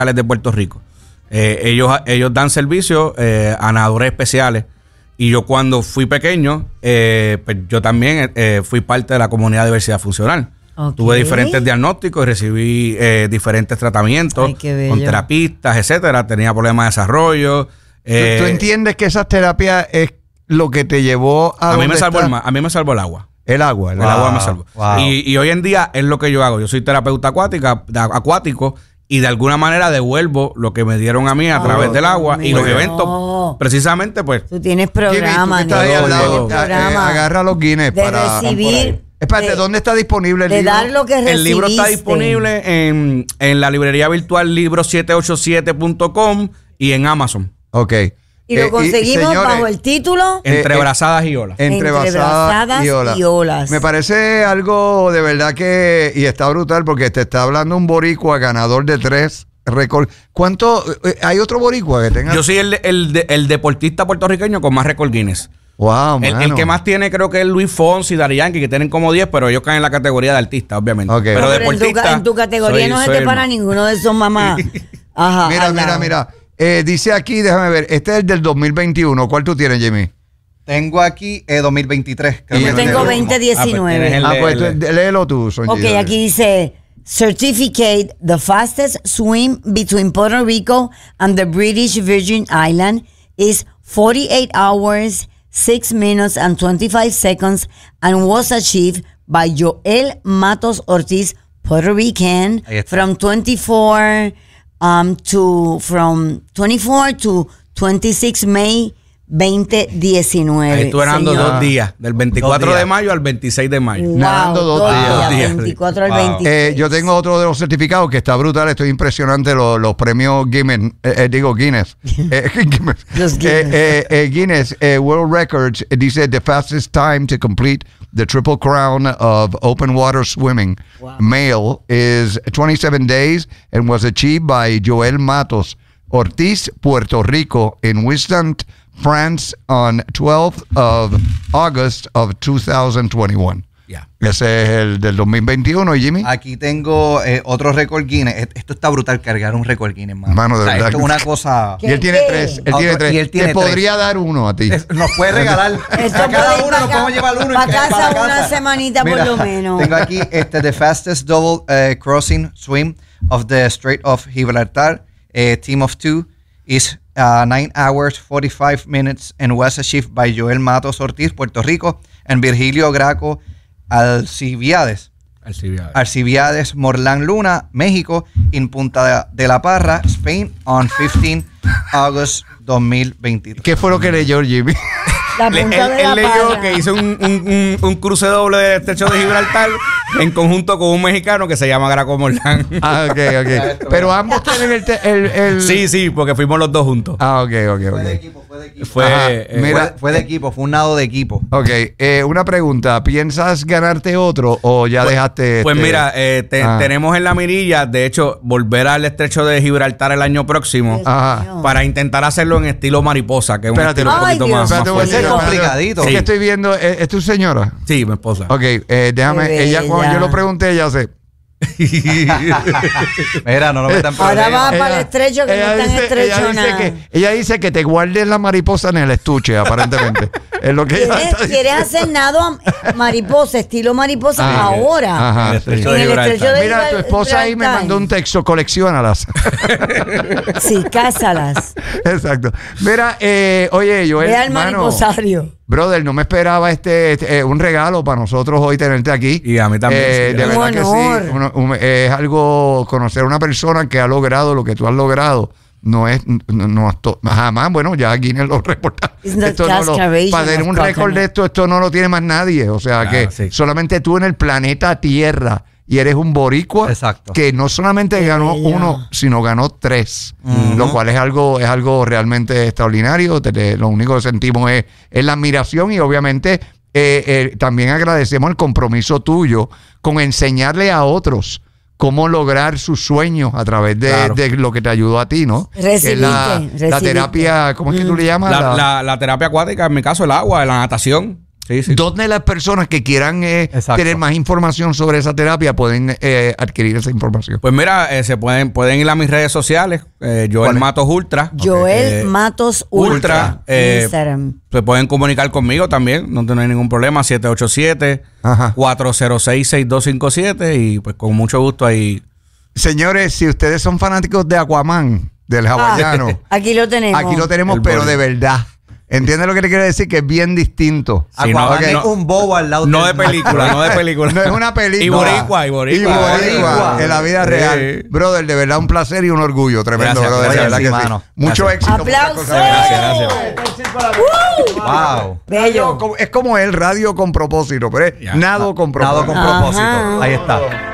de Puerto Rico. Ellos dan servicio a nadadores especiales. Y yo cuando fui pequeño, pues yo también fui parte de la comunidad de diversidad funcional. Okay. Tuve diferentes diagnósticos y recibí diferentes tratamientos con terapistas, etcétera. Tenía problemas de desarrollo. ¿Tú entiendes que esas terapias es lo que te llevó a... A mí me salvó el agua. El agua me salvó. Wow. Y hoy en día es lo que yo hago. Yo soy terapeuta acuático y de alguna manera devuelvo lo que me dieron a mí a través del agua y los eventos. Precisamente, pues. Tú tienes programa. Agarra los Guinness para recibir. Espérate, ¿dónde está disponible el libro? Dar lo que recibiste. El libro está disponible en la librería virtual libro787.com y en Amazon. Ok. Y lo conseguimos señores, bajo el título Entre brazadas y olas. Entre brazadas y olas. Me parece algo de verdad que... Y está brutal porque te está hablando un boricua ganador de 3 récords. ¿Cuánto? ¿Hay otro boricua que tenga? Yo soy el deportista puertorriqueño con más récord Guinness. Wow, el que más tiene creo que es Luis Fonsi y Daddy Yankee, que tienen como 10, pero ellos caen en la categoría de artista, obviamente. Okay. Pero deportista... En tu categoría no se te para ninguno de esos mamás. Ajá. Mira. Dice aquí, déjame ver, este es el del 2021. ¿Cuál tú tienes, Jimmy? Tengo aquí 2023. Yo tengo 2019. Pues léelo tú, Sonia. Ok, aquí dice... Certificate the fastest swim between Puerto Rico and the British Virgin Islands is 48 hours, 6 minutes and 25 seconds and was achieved by Joel Matos Ortiz, Puerto Rican, from 24 to 26 May 2019. Ahí estuve nadando 2 días, del 24 de mayo al 26 de mayo. Wow, nadando 2 días. 24 al 26. Yo tengo otro de los certificados que está brutal, estoy impresionante, los premios Guinness. Guinness World Records dice the fastest time to complete the Triple Crown of open water swimming. Wow. Male is 27 days and was achieved by Joel Matos Ortiz, Puerto Rico, in Wisdom, France, on 12th of August of 2021. Yeah. Ese es el del 2021, ¿y Jimmy? Aquí tengo otro récord Guinness. Esto está brutal, cargar un récord Guinness, mano. De verdad. Esto es una cosa... Y él tiene 3. Te podría dar uno a ti. Nos puede regalar. A cada uno nos podemos llevar uno. Para casa una semanita. Mira, por lo menos. Tengo aquí the fastest double crossing swim of the Strait of Gibraltar. Team of 2 is 9 hours, 45 minutes and was achieved by Joel Matos Ortiz, Puerto Rico, and Virgilio Graco Alcibiades, Morlán Luna, México, in Punta de la Parra, Spain, on 15 August 2023. ¿Qué fue lo que leyó Jimmy? Él leyó que hizo un cruce doble del estrecho de Gibraltar en conjunto con un mexicano que se llama Graco Morlán. Ok. Pero ambos tienen el... Sí, porque fuimos los dos juntos. Ok. Fue de equipo. Fue de equipo, fue un nado de equipo. Ok, una pregunta. ¿Piensas ganarte otro o ya dejaste? Pues mira, tenemos en la mirilla, de hecho, volver al estrecho de Gibraltar el año próximo para intentar hacerlo en estilo mariposa, que es un estilo un poquito más fuerte. Complicadito. Es que estoy viendo, ¿es tu señora? Sí, mi esposa. Ok, déjame, ella cuando yo lo pregunté, ella hace... Mira, no lo metan por ahora va para el estrecho que no está en estrecho nada. Ella dice que te guardes la mariposa en el estuche, aparentemente. Es lo que ¿Quieres hacer nado mariposa, estilo mariposa ahora? Ajá, en el estrecho de Mira, tu esposa ahí me mandó un texto, colecciónalas. Sí, cásalas. Exacto. Mira, oye, Joel, ve al mariposario. Brother, no me esperaba un regalo para nosotros hoy tenerte aquí. Y a mí también. De verdad que sí. Es algo, conocer a una persona que ha logrado lo que tú has logrado. No jamás, bueno, ya Guinness lo reporta. Para tener un récord de esto no lo tiene más nadie. O sea solamente tú en el planeta Tierra. Y eres un boricua que no solamente ganó 1, sino ganó 3. Lo cual es algo realmente extraordinario. Lo único que sentimos es la admiración y obviamente también agradecemos el compromiso tuyo con enseñarle a otros cómo lograr sus sueños a través de lo que te ayudó a ti, ¿no? La terapia, ¿cómo es que tú le llamas? La terapia acuática, en mi caso el agua, la natación. Sí. ¿Dónde las personas que quieran tener más información sobre esa terapia pueden adquirir esa información? Pues mira, pueden ir a mis redes sociales, Joel Matos Ultra. Joel Matos Ultra. Instagram. Se pueden comunicar conmigo también, no hay ningún problema, 787-406-6257 y pues con mucho gusto ahí. Señores, si ustedes son fanáticos de Aquaman, del hawaiano. Aquí lo tenemos. Aquí lo tenemos, pero de verdad. ¿Entiendes lo que le quiere decir? Que es bien distinto. Sí, Aquaman es un bobo al lado. No de película, no de película. No es una película. Y boricua. En la vida real. Brother, de verdad un placer y un orgullo tremendo. Gracias, brother, gracias, de verdad que sí. Mucho éxito. ¡Aplausos! Gracias. Wow. Bello. Es como el radio con propósito, pero es nado con propósito. Nado con propósito. Ahí está.